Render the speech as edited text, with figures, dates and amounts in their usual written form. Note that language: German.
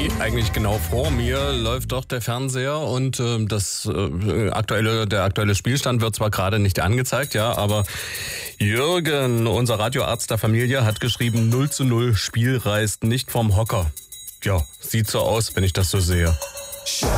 Nee, eigentlich genau vor mir läuft doch der Fernseher und der aktuelle Spielstand wird zwar gerade nicht angezeigt, ja, aber Jürgen, unser Radioarzt der Familie, hat geschrieben 0:0, Spiel reißt nicht vom Hocker. Ja, sieht so aus, wenn ich das so sehe.